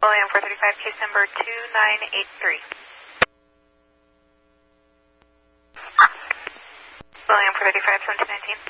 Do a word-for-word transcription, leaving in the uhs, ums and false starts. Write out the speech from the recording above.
William four thirty-five, case number two nine eight three. William four thirty-five, seventeen nineteen.